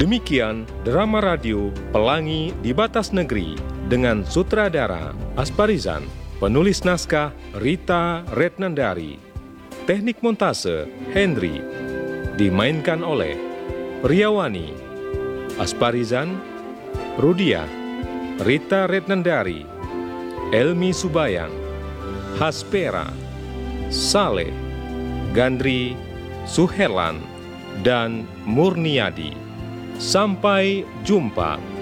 Demikian drama radio Pelangi di Batas Negeri dengan sutradara Asparizan, penulis naskah Rita Retnandari, teknik montase Henry, dimainkan oleh Priyawani, Asparizan, Rudia, Rita Retnandari, Elmi Subayang, Haspera, Saleh, Gandri, Suherlan, dan Murniadi. Sampai jumpa.